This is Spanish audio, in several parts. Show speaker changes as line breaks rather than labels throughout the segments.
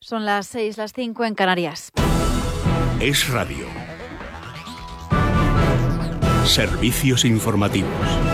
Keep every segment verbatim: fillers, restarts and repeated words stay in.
Son las seis, las cinco en Canarias.
Es Radio. Servicios informativos.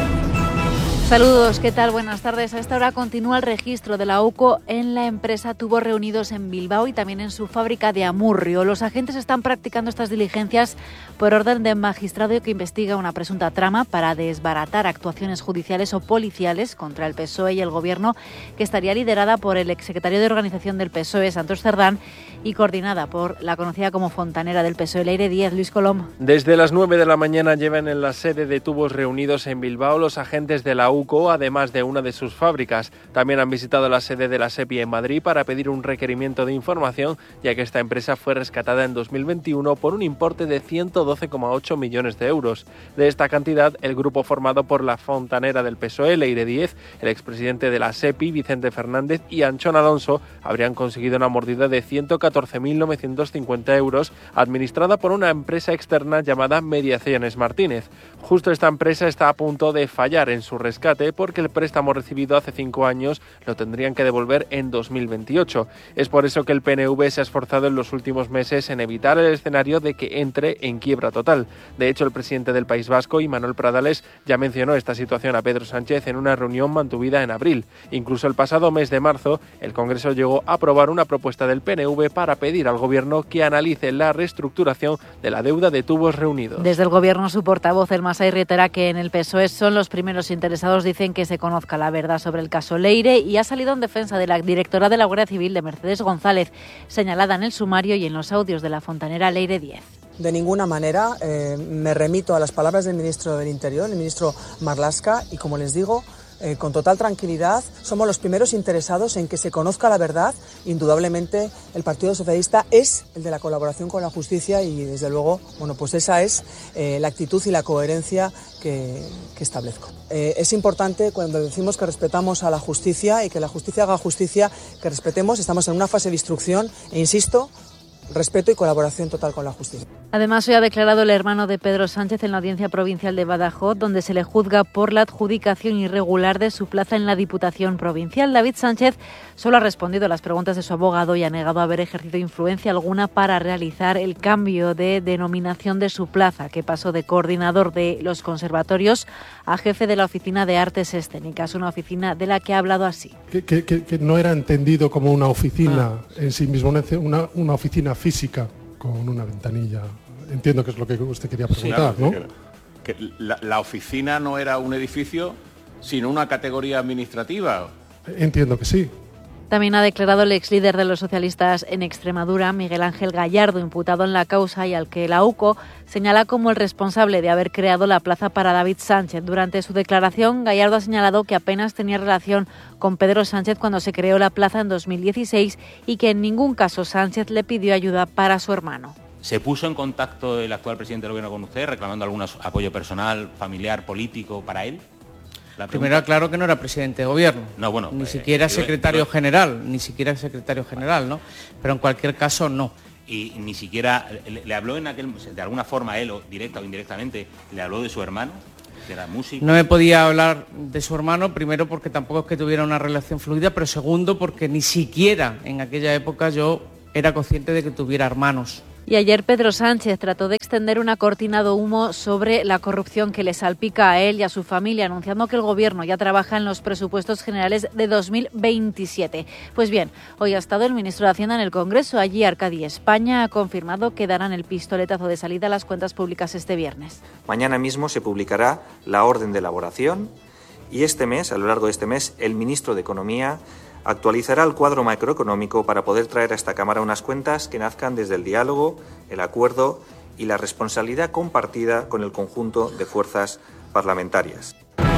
Saludos, ¿qué tal? Buenas tardes. A esta hora continúa el registro de la UCO en la empresa Tubos Reunidos en Bilbao y también en su fábrica de Amurrio. Los agentes están practicando estas diligencias por orden del magistrado que investiga una presunta trama para desbaratar actuaciones judiciales o policiales contra el P S O E y el Gobierno, que estaría liderada por el exsecretario de Organización del P S O E, Santos Cerdán, y coordinada por la conocida como fontanera del P S O E, Leire Díez. Luis Colom.
Desde las nueve de la mañana llevan en la sede de Tubos Reunidos en Bilbao los agentes de la UCO, además de una de sus fábricas. También han visitado la sede de la SEPI en Madrid para pedir un requerimiento de información, ya que esta empresa fue rescatada en dos mil veintiuno por un importe de ciento doce coma ocho millones de euros. De esta cantidad, el grupo formado por la fontanera del P S O E, Leire Díez, el expresidente de la SEPI, Vicente Fernández, y Anchón Alonso, habrían conseguido una mordida de ciento catorce mil novecientos cincuenta euros, administrada por una empresa externa llamada Mediaciones Martínez. Justo esta empresa está a punto de fallar en su rescate porque el préstamo recibido hace cinco años lo tendrían que devolver en dos mil veintiocho. Es por eso que el P N V se ha esforzado en los últimos meses en evitar el escenario de que entre en quiebra total. De hecho, el presidente del País Vasco, Imanol Pradales, ya mencionó esta situación a Pedro Sánchez en una reunión mantuvida en abril. Incluso el pasado mes de marzo, el Congreso llegó a aprobar una propuesta del P N V para pedir al Gobierno que analice la reestructuración de la deuda de Tubos Reunidos.
Desde el Gobierno, su portavoz, el Masai, reitera que en el P S O E son los primeros interesados. Dicen que se conozca la verdad sobre el caso Leire y ha salido en defensa de la directora de la Guardia Civil, de Mercedes González, señalada en el sumario y en los audios de la fontanera Leire Díez.
De ninguna manera eh, me remito a las palabras del ministro del Interior, el ministro Marlaska, y como les digo, eh, con total tranquilidad, somos los primeros interesados en que se conozca la verdad. Indudablemente el Partido Socialista es el de la colaboración con la justicia y desde luego, bueno, pues esa es eh, la actitud y la coherencia que, que establezco. Eh, es importante cuando decimos que respetamos a la justicia y que la justicia haga justicia, que respetemos, estamos en una fase de instrucción e insisto, respeto y colaboración total con la justicia.
Además, hoy ha declarado el hermano de Pedro Sánchez en la Audiencia Provincial de Badajoz, donde se le juzga por la adjudicación irregular de su plaza en la Diputación Provincial. David Sánchez solo ha respondido a las preguntas de su abogado y ha negado haber ejercido influencia alguna para realizar el cambio de denominación de su plaza, que pasó de coordinador de los conservatorios a jefe de la Oficina de Artes Escénicas, una oficina de la que ha hablado así.
Que, que, que, que no era entendido como una oficina ah. en sí mismo, una, una oficina física con una ventanilla. Entiendo que es lo que usted quería preguntar, sí, claro, ¿no?
Que, que la, la oficina no era un edificio, sino una categoría administrativa.
Entiendo que sí.
También ha declarado el ex líder de los socialistas en Extremadura, Miguel Ángel Gallardo, imputado en la causa y al que la UCO señala como el responsable de haber creado la plaza para David Sánchez. Durante su declaración, Gallardo ha señalado que apenas tenía relación con Pedro Sánchez cuando se creó la plaza en dos mil dieciséis y que en ningún caso Sánchez le pidió ayuda para su hermano.
¿Se puso en contacto el actual presidente del Gobierno con usted, reclamando algún apoyo personal, familiar, político para él?
Primero aclaro que no era presidente de gobierno,
no, bueno,
ni
eh,
siquiera
yo,
secretario
yo,
general, ni siquiera secretario general, ¿no? Pero en cualquier caso no.
Y ni siquiera le, le habló en aquel, de alguna forma él, o directa o indirectamente, le habló de su hermano, de la música.
No me podía hablar de su hermano, primero porque tampoco es que tuviera una relación fluida, pero segundo porque ni siquiera en aquella época yo era consciente de que tuviera hermanos.
Y ayer Pedro Sánchez trató de extender una cortina de humo sobre la corrupción que le salpica a él y a su familia, anunciando que el Gobierno ya trabaja en los presupuestos generales de dos mil veintisiete. Pues bien, hoy ha estado el ministro de Hacienda en el Congreso. Allí Arcadi España ha confirmado que darán el pistoletazo de salida a las cuentas públicas este viernes.
Mañana mismo se publicará la orden de elaboración y este mes, a lo largo de este mes, el ministro de Economía actualizará el cuadro macroeconómico para poder traer a esta Cámara unas cuentas que nazcan desde el diálogo, el acuerdo y la responsabilidad compartida con el conjunto de fuerzas parlamentarias.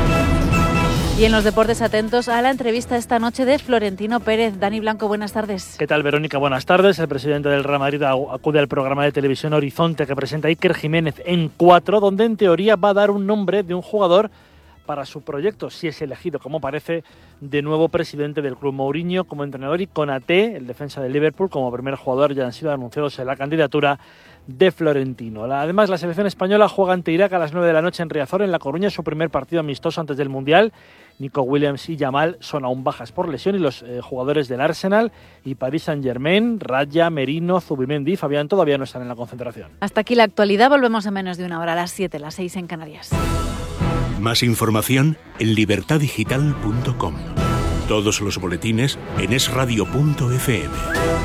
Y en los deportes, atentos a la entrevista esta noche de Florentino Pérez. Dani Blanco, buenas tardes.
¿Qué tal, Verónica? Buenas tardes. El presidente del Real Madrid acude al programa de televisión Horizonte que presenta Iker Jiménez en cuatro, donde en teoría va a dar un nombre de un jugador para su proyecto, si es elegido, como parece, de nuevo presidente del club. Mourinho como entrenador y Konaté, el defensa del Liverpool, como primer jugador, ya han sido anunciados en la candidatura de Florentino. Además, la selección española juega ante Irak a las nueve de la noche en Riazor, en La Coruña, su primer partido amistoso antes del Mundial. Nico Williams y Yamal son aún bajas por lesión y los eh, jugadores del Arsenal y Paris Saint-Germain, Raya, Merino, Zubimendi y Fabián todavía no están en la concentración.
Hasta aquí la actualidad, volvemos en menos de una hora, a las siete, las seis en Canarias.
Más información en libertad digital punto com. Todos los boletines en es radio punto efe eme.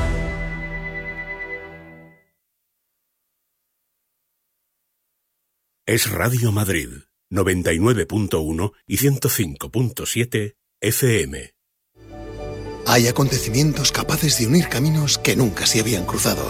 Es Radio Madrid, noventa y nueve punto uno y ciento cinco punto siete efe eme.
Hay acontecimientos capaces de unir caminos que nunca se habían cruzado.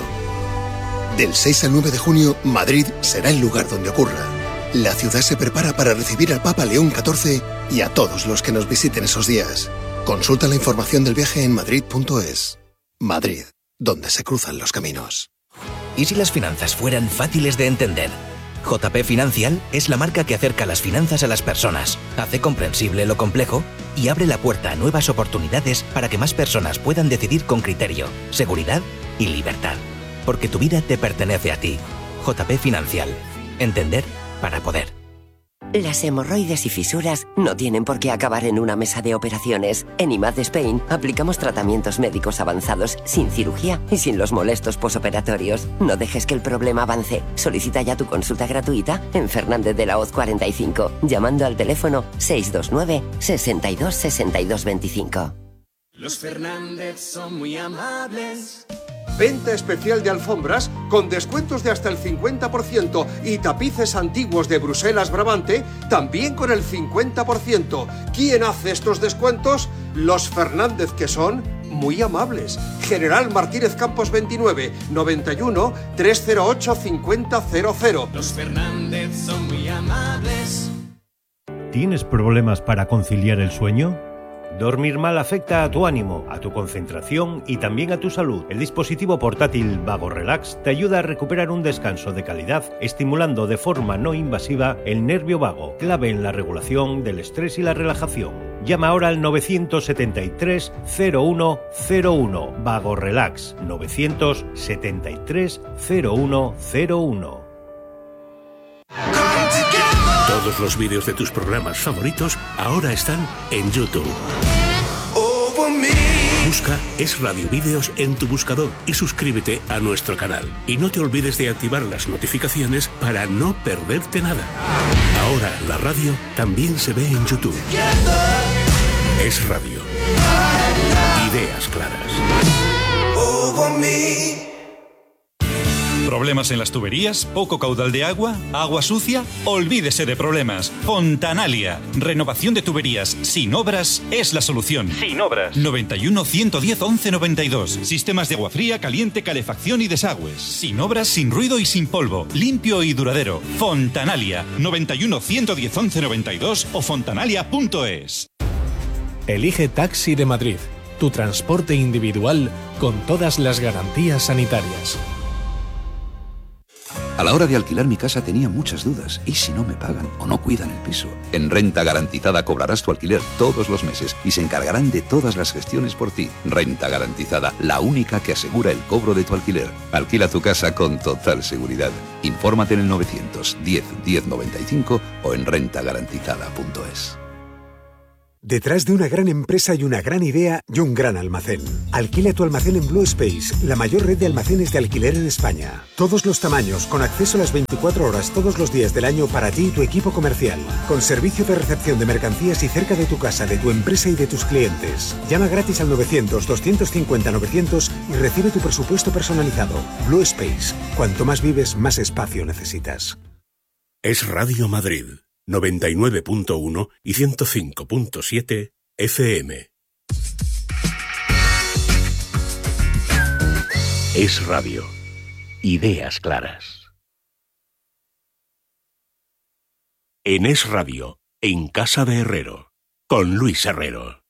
Del seis al nueve de junio, Madrid será el lugar donde ocurra. La ciudad se prepara para recibir al Papa León catorce y a todos los que nos visiten esos días. Consulta la información del viaje en madrid punto es. Madrid, donde se cruzan los caminos.
¿Y si las finanzas fueran fáciles de entender? J P Financial es la marca que acerca las finanzas a las personas, hace comprensible lo complejo y abre la puerta a nuevas oportunidades para que más personas puedan decidir con criterio, seguridad y libertad. Porque tu vida te pertenece a ti. J P Financial. Entender para poder.
Las hemorroides y fisuras no tienen por qué acabar en una mesa de operaciones. En I M A D Spain aplicamos tratamientos médicos avanzados sin cirugía y sin los molestos posoperatorios. No dejes que el problema avance. Solicita ya tu consulta gratuita en Fernández de la Hoz cuarenta y cinco, llamando al teléfono seis dos nueve, seis dos, seis dos dos cinco.
Los Fernández son muy amables. Venta especial de alfombras con descuentos de hasta el cincuenta por ciento y tapices antiguos de Bruselas Brabante también con el cincuenta por ciento. ¿Quién hace estos descuentos? Los Fernández, que son muy amables. General Martínez Campos veintinueve, noventa y uno, trescientos ocho, cincuenta cero cero. Los Fernández son muy amables.
¿Tienes problemas para conciliar el sueño? Dormir mal afecta a tu ánimo, a tu concentración y también a tu salud. El dispositivo portátil Vago Relax te ayuda a recuperar un descanso de calidad, estimulando de forma no invasiva el nervio vago, clave en la regulación del estrés y la relajación. Llama ahora al novecientos setenta y tres, cero uno cero uno. Vago Relax, novecientos setenta y tres, cero uno cero uno.
Todos los vídeos de tus programas favoritos ahora están en YouTube. Busca Es Radio Vídeos en tu buscador y suscríbete a nuestro canal. Y no te olvides de activar las notificaciones para no perderte nada. Ahora la radio también se ve en YouTube. Es Radio. Ideas claras.
¿Problemas en las tuberías? ¿Poco caudal de agua? ¿Agua sucia? Olvídese de problemas. Fontanalia. Renovación de tuberías sin obras es la solución. Sin obras. noventa y uno, ciento diez, once noventa y dos. Sistemas de agua fría, caliente, calefacción y desagües. Sin obras, sin ruido y sin polvo. Limpio y duradero. Fontanalia. noventa y uno, ciento diez, once noventa y dos o fontanalia punto es.
Elige Taxi de Madrid. Tu transporte individual con todas las garantías sanitarias.
A la hora de alquilar mi casa tenía muchas dudas. ¿Y si no me pagan o no cuidan el piso? En Renta Garantizada cobrarás tu alquiler todos los meses y se encargarán de todas las gestiones por ti. Renta Garantizada, la única que asegura el cobro de tu alquiler. Alquila tu casa con total seguridad. Infórmate en el novecientos diez, diez noventa y cinco o en renta garantizada punto es.
Detrás de una gran empresa hay una gran idea y un gran almacén. Alquila tu almacén en Blue Space, la mayor red de almacenes de alquiler en España. Todos los tamaños, con acceso a las veinticuatro horas todos los días del año para ti y tu equipo comercial. Con servicio de recepción de mercancías y cerca de tu casa, de tu empresa y de tus clientes. Llama gratis al novecientos, doscientos cincuenta, novecientos y recibe tu presupuesto personalizado. Blue Space. Cuanto más vives, más espacio necesitas.
Es Radio Madrid. noventa y nueve punto uno y ciento cinco punto siete efe eme. Es Radio. Ideas claras. En Es Radio, en Casa de Herrero, con Luis Herrero.